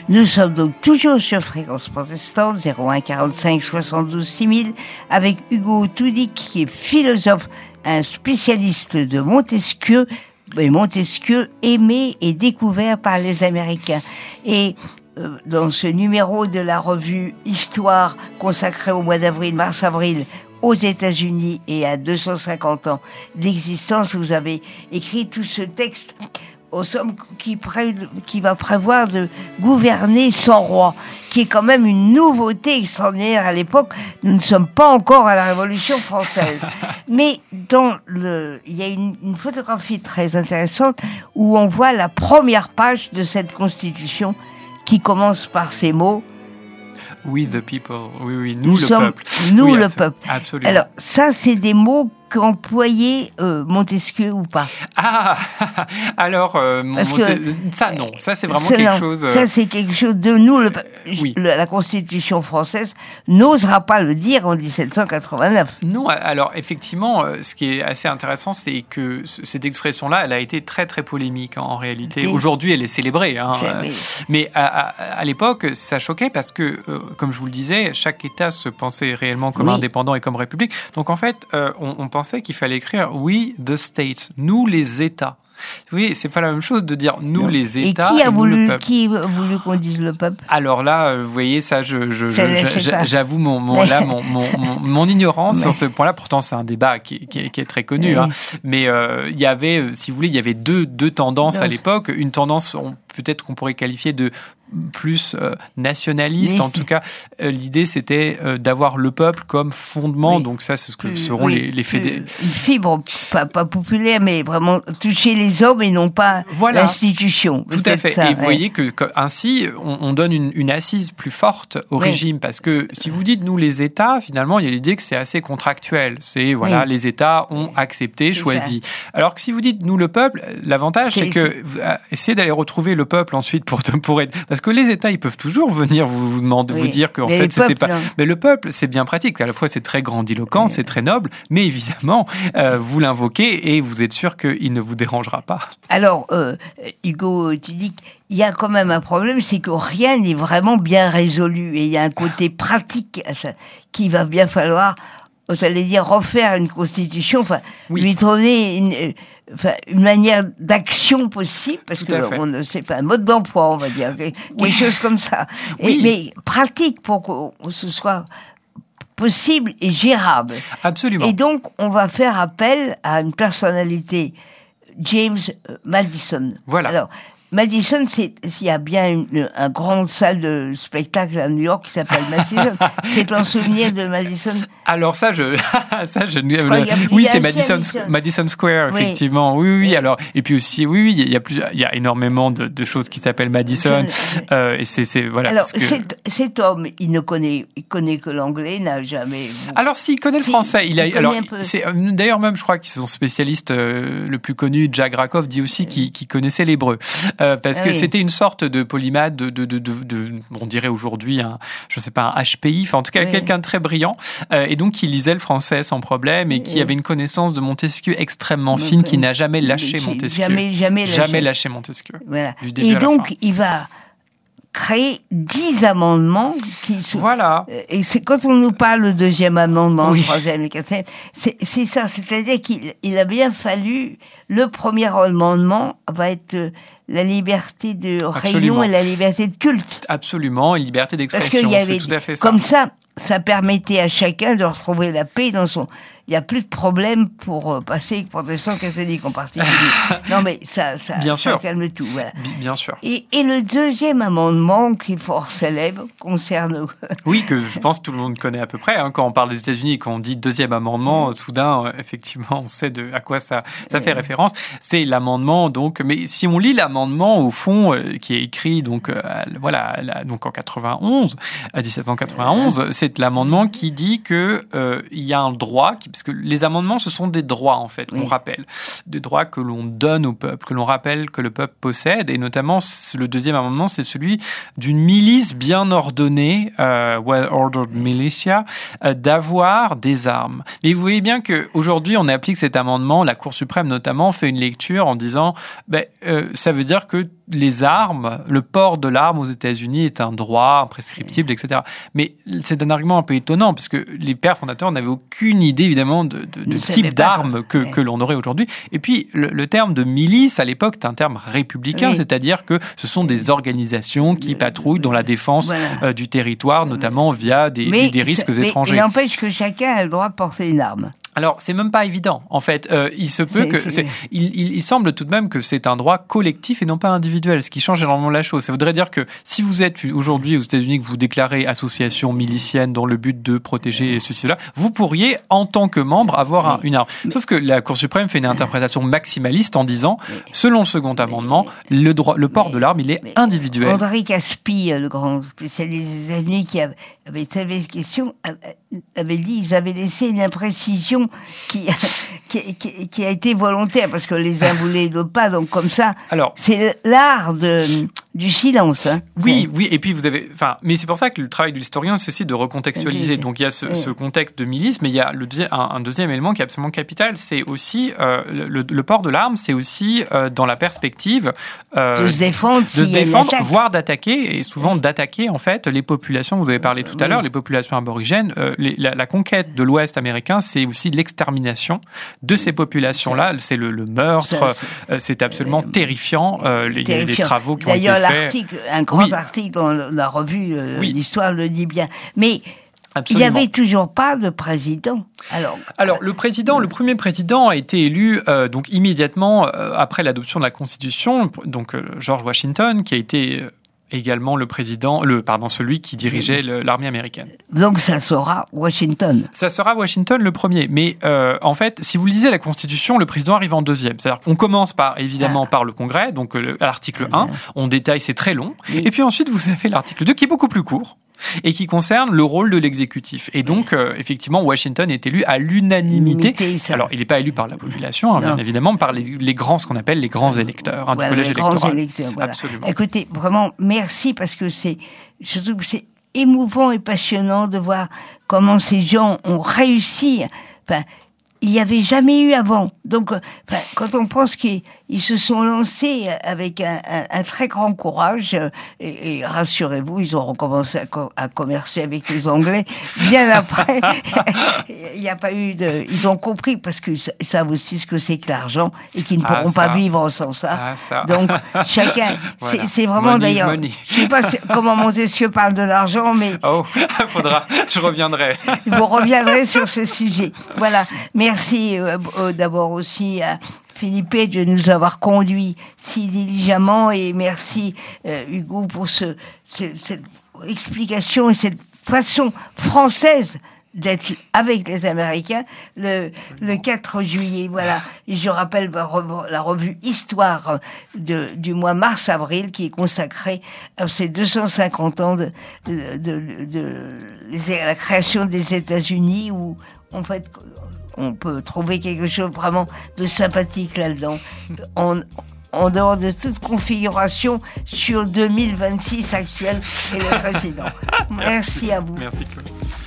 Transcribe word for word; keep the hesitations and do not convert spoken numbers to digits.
Nous sommes donc toujours sur Fréquence Protestante, zéro un quarante-cinq soixante-douze six mille, avec Hugo Toudic, qui est philosophe, un spécialiste de Montesquieu, et Montesquieu aimé et découvert par les Américains. Et euh, dans ce numéro de la revue Histoire, consacré au mois d'avril, mars-avril, aux États-Unis et à deux cent cinquante ans d'existence, vous avez écrit tout ce texte au somme qui, pré... qui va prévoir de gouverner sans roi, qui est quand même une nouveauté extraordinaire à l'époque. Nous ne sommes pas encore à la Révolution française. Mais dans le, il y a une, une photographie très intéressante où on voit la première page de cette Constitution qui commence par ces mots. We the people. Oui, oui, nous, nous le sommes, peuple. Nous, oui, le abso- peuple. Absolument. Alors, ça, c'est des mots qu'employait euh, Montesquieu ou pas? Ah, alors, euh, mon, Parce Monte- que, ça non, ça c'est vraiment ça, quelque non, chose... euh, Ça, c'est quelque chose de nous. Le, oui. le, la Constitution française n'osera pas le dire en dix-sept cent quatre-vingt-neuf. Non, alors effectivement, euh, ce qui est assez intéressant, c'est que c- cette expression-là, elle a été très très polémique en, en réalité. Et Aujourd'hui, elle est célébrée, hein, C'est- euh, oui. mais à, à, à l'époque, ça choquait parce que, euh, comme je vous le disais, chaque État se pensait réellement comme Oui. indépendant et comme république. Donc en fait, euh, on, on pensait qu'il fallait écrire "We the states", nous les États. Oui, c'est pas la même chose de dire nous Non. les Et États qui et, a nous le voulu, peuple. qui a voulu qu'on dise le peuple? Alors là, euh, vous voyez, ça, je, je, Ça, je- je sais j'a- pas. j'avoue mon, mon, là, mon, mon, mon, mon ignorance Mais- sur ce point-là. Pourtant, c'est un débat qui, est- qui, est, qui est très connu. Oui. Hein. Mais euh, il y avait, euh, si vous voulez, il y avait deux, deux tendances à Danse. l'époque. Une tendance, on- peut-être qu'on pourrait qualifier de plus euh, nationaliste. Liste. En tout cas, euh, l'idée, c'était euh, d'avoir le peuple comme fondement. Oui. Donc ça, c'est ce que Plus- seront oui, les, les fédé- plus- Une fibre, pas, pas populaire, mais vraiment toucher les hommes et non pas Voilà. l'institution. Tout à Peut-être fait. ça, et vous ouais. voyez que que- ainsi, on, on donne une, une assise plus forte au Oui. régime, parce que si vous dites nous les États, finalement, il y a l'idée que c'est assez contractuel. C'est voilà, Oui. les États ont accepté, C'est choisi. Alors que si vous dites nous le peuple, l'avantage c'est, C'est- que vous, euh, essayez d'aller retrouver le peuple ensuite pour pour être, parce que les États ils peuvent toujours venir vous, vous demander, Oui. vous dire qu'en Mais fait les c'était peuples, pas. non. Mais le peuple, c'est bien pratique. À la fois, c'est très grandiloquent, Oui. c'est très noble, mais évidemment, euh, vous l'invoquez et vous êtes sûr qu'il ne vous dérangera pas. Alors, euh, Hugo, tu dis qu'il y a quand même un problème, c'est que rien n'est vraiment bien résolu. Et il y a un côté pratique à ça, qu'il va bien falloir, j'allais dire, refaire une constitution, enfin, Oui. lui trouver une, euh, enfin, une manière d'action possible, parce Tout à que fait. on ne sait pas, un mode d'emploi, on va dire, quelque Oui. chose comme ça. Et- Oui. mais pratique pour que ce soit possible et gérable. Absolument. Et donc, on va faire appel à une personnalité, James euh, Madison. Voilà. Alors, Madison, c'est, il y a bien une, un grande salle de spectacle à New York qui s'appelle Madison. C'est en souvenir de Madison. Alors ça, je, ça, je, crois qu'il y a plus oui, d'un c'est seul Madison, Madison. Madison Square, Oui. effectivement. Oui, oui, oui. Oui. Alors, et puis aussi, oui, oui, il y a plus, il y a énormément de, de choses qui s'appellent Madison. Je- Euh, et c'est, c'est, voilà. Alors, parce que- cet, cet homme, il ne connaît, il connaît que l'anglais, n'a jamais. Alors, s'il connaît le Si, français, il a, il connaît alors, un peu. c'est, euh, d'ailleurs, même, je crois que son spécialiste euh, le plus connu, Jack Rakoff, dit aussi qu'il, qu'il connaissait l'hébreu. Euh, parce Ah que oui. c'était une sorte de polymathe, de, de, de, de, de- on dirait aujourd'hui un, je sais pas, un H P I, enfin, en tout cas, Oui. quelqu'un de très brillant. Euh, et donc, qui lisait le français sans problème et qui Oui. avait une connaissance de Montesquieu extrêmement Donc, fine, qui euh, n'a jamais lâché J'ai Montesquieu. Jamais, jamais lâché. Jamais lâché Montesquieu. Voilà. Du début Et à la donc, fin. il va créer dix amendements qui sont. Voilà. Euh, Et c'est quand on nous parle du deuxième amendement, Oui. le troisième, le quatrième, c'est, c'est ça. C'est-à-dire qu'il il a bien fallu, le premier amendement va être euh, la liberté de réunion Absolument. et la liberté de culte. Absolument, et liberté Parce d'expression, qu'il y avait, c'est tout à fait ça. comme ça, ça permettait à chacun de retrouver la paix dans son. Il n'y a plus de problème pour euh, passer protestant catholique en particulier. Non, mais ça, ça, Bien ça sûr. calme tout. Voilà. Bi- Bien sûr. Et, et le deuxième amendement, qui est fort célèbre, concerne. Oui, que je pense que tout le monde connaît à peu près. Hein. Quand on parle des États-Unis et quand on dit deuxième amendement, soudain, euh, effectivement, on sait de à quoi ça, ça fait référence. C'est l'amendement, donc. Mais si on lit l'amendement au fond, euh, qui est écrit donc, euh, à- voilà, à la- donc en quatre-vingt-onze, à dix-sept cent quatre-vingt-onze, c'est l'amendement qui dit que euh, il y a un droit, qui, parce que les amendements, ce sont des droits, en fait, qu'on oui. rappelle. Des droits que l'on donne au peuple, que l'on rappelle que le peuple possède. Et notamment, le deuxième amendement, c'est celui d'une milice bien ordonnée, euh, well-ordered militia, euh, d'avoir des armes. Mais vous voyez bien qu'aujourd'hui, on applique cet amendement. La Cour suprême, notamment, fait une lecture en disant ben, euh, ça veut dire que les armes, le port de l'arme aux États-Unis est un droit imprescriptible, et cetera. Mais c'est un argument un peu étonnant, parce que les pères fondateurs n'avaient aucune idée, évidemment, de, de, de type d'armes que, ouais. que l'on aurait aujourd'hui. Et puis, le, le terme de milice, à l'époque, est un terme républicain, oui. c'est-à-dire que ce sont des organisations qui patrouillent dans la défense voilà. euh, du territoire, notamment via des, des, des risques mais étrangers. Mais il n'empêche que chacun a le droit de porter une arme. Alors, c'est même pas évident. En fait, euh, il se peut c'est, que c'est... C'est, il, il, il semble tout de même que c'est un droit collectif et non pas individuel, ce qui change énormément la chose. Ça voudrait dire que si vous êtes aujourd'hui aux États-Unis, que vous déclarez association milicienne dans le but de protéger ceci cela, vous pourriez, en tant que membre, avoir un, une arme. Sauf que la Cour suprême fait une interprétation maximaliste en disant, selon le second amendement, le droit, le port de l'arme, il est individuel. André Caspi, le grand spécialiste des États-Unis, qui avait, avait cette question, avait dit ils avaient laissé une imprécision qui, qui, qui, qui a été volontaire, parce que les uns voulaient d'autres pas, donc comme ça, alors, c'est l'art de, du silence. Hein. Oui, ouais. oui, et puis vous avez... Enfin, mais c'est pour ça que le travail de l'historien, c'est aussi de recontextualiser. Donc il y a ce, ouais. ce contexte de milice, mais il y a le, un, un deuxième élément qui est absolument capital, c'est aussi euh, le, le port de l'arme, c'est aussi euh, dans la perspective euh, de se défendre, de se défendre voire d'attaquer, et souvent d'attaquer en fait les populations, vous avez parlé tout à oui. l'heure, les populations aborigènes, euh, les, la, la conquête de l'Ouest américain, c'est aussi l'extermination de ces populations-là, c'est le, le meurtre, ça, c'est, euh, c'est absolument euh, terrifiant, euh, les, terrifiant. les travaux qui D'ailleurs, ont été faits. L'article, un grand oui. article dans la revue, euh, oui. l'histoire le dit bien, mais Absolument. Il n'y avait toujours pas de président. Alors, Alors le président, euh, le premier président a été élu euh, donc immédiatement euh, après l'adoption de la Constitution, donc euh, George Washington, qui a été euh, également le président, le pardon, celui qui dirigeait le, l'armée américaine. Donc ça sera Washington. Ça sera Washington le premier. Mais euh, en fait, si vous lisez la Constitution, le président arrive en deuxième. C'est-à-dire qu'on commence par évidemment ah. par le Congrès, donc euh, à l'article ah. un, on détaille, c'est très long. Oui. Et puis ensuite, vous avez l'article deux qui est beaucoup plus court et qui concerne le rôle de l'exécutif. Et donc, euh, effectivement, Washington est élu à l'unanimité. Limité, Alors, il n'est pas élu par la population, hein, bien évidemment, par les, les grands, ce qu'on appelle les grands électeurs hein, voilà, du collège les électoral. Grands électeurs, voilà. Absolument. Écoutez, vraiment, merci, parce que c'est, je trouve que c'est émouvant et passionnant de voir comment ces gens ont réussi. Enfin, il n'y avait jamais eu avant. Donc, enfin, quand on pense qu'ils ils se sont lancés avec un, un, un très grand courage, et, et rassurez-vous, ils auront commencé à, co- à commercer avec les Anglais bien après. Il n'y a pas eu de... Ils ont compris, parce qu'ils savent aussi ce que c'est que l'argent, et qu'ils ne pourront ah, pas vivre sans ça. Ah, ça. Donc, chacun... Voilà. C'est, c'est vraiment, money d'ailleurs... Money. Je ne sais pas comment Montesquieu parle de l'argent, mais... Oh, faudra... Je reviendrai. Vous reviendrez sur ce sujet. Voilà. Merci euh, euh, d'abord aussi à Philippe de nous avoir conduits si diligemment, et merci euh, Hugo pour ce, ce, cette explication et cette façon française d'être avec les Américains le, le quatre juillet. Voilà. Et je rappelle la revue Histoire de, du mois mars-avril qui est consacrée à ces deux cent cinquante ans de, de, de, de, de la création des États-Unis, où en fait on peut trouver quelque chose vraiment de sympathique là-dedans. En, en dehors de toute configuration sur deux mille vingt-six actuel et le précédent. Merci à vous. Merci Claude.